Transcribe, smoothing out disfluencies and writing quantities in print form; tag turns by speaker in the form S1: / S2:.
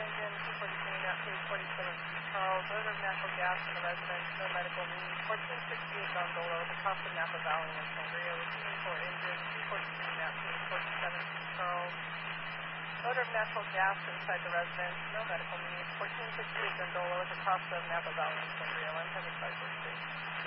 S1: engine, 243 out, page 47, Charles. Odor of natural gas in the residence, no medical need. 1468 Gondola with the cost of Napa Valley and Sangria. Receiving for engine, 243 out, page 47, Charles. Odor of natural gas inside the residence, no medical need. 1468 Gondola with the cost of Napa Valley and Sangria. 175 First Street.